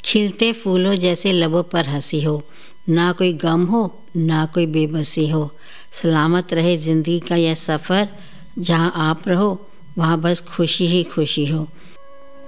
खिलते फूलों जैसे लबों पर हंसी हो, ना कोई गम हो ना कोई बेबसी हो। सलामत रहे ज़िंदगी का यह सफ़र, जहाँ आप रहो वहाँ बस खुशी ही खुशी हो।